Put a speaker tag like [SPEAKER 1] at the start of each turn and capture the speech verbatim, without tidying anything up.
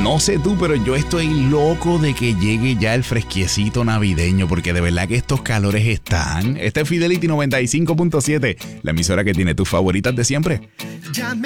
[SPEAKER 1] No sé tú, pero yo estoy loco de que llegue ya el fresquiecito navideño, porque de verdad que estos calores están. Este es Fidelity noventa y cinco punto siete, la emisora que tiene tus favoritas de siempre.